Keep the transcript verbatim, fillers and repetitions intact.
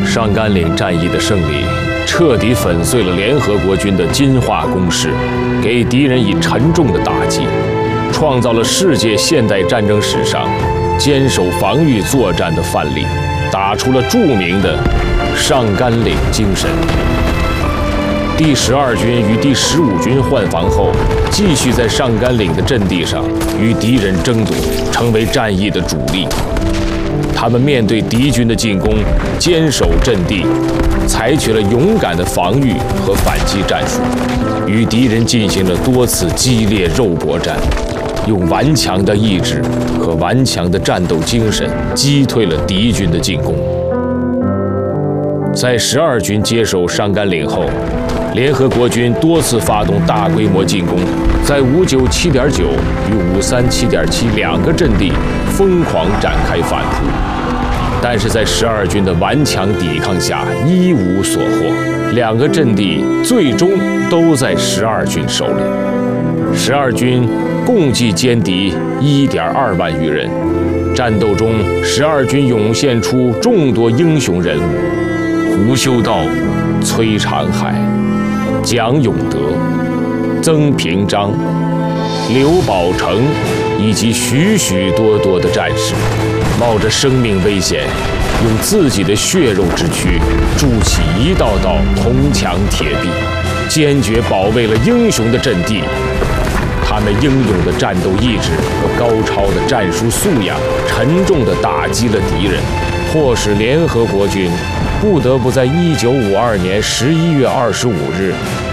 上甘岭战役的胜利，彻底粉碎了联合国军的金化攻势，给敌人以沉重的打击，创造了世界现代战争史上坚守防御作战的范例，打出了著名的上甘岭精神。第十二军与第十五军换防后，继续在上甘岭的阵地上与敌人争夺，成为战役的主力。他们面对敌军的进攻，坚守阵地，采取了勇敢的防御和反击战术，与敌人进行了多次激烈肉搏战，用顽强的意志和顽强的战斗精神击退了敌军的进攻。在十二军接手上甘岭后，联合国军多次发动大规模进攻，在五九七点九与五三七点七两个阵地疯狂展开反扑，但是在十二军的顽强抵抗下一无所获，两个阵地最终都在十二军手里。十二军共计歼敌一点二万余人，战斗中十二军涌现出众多英雄人物，胡修道、崔长海、蒋永德、曾平章、刘宝成以及许许多多的战士，冒着生命危险，用自己的血肉之躯筑起一道道铜墙铁壁，坚决保卫了英雄的阵地。他们英勇的战斗意志和高超的战术素养，沉重地打击了敌人，迫使联合国军不得不在一九五二年十一月二十五日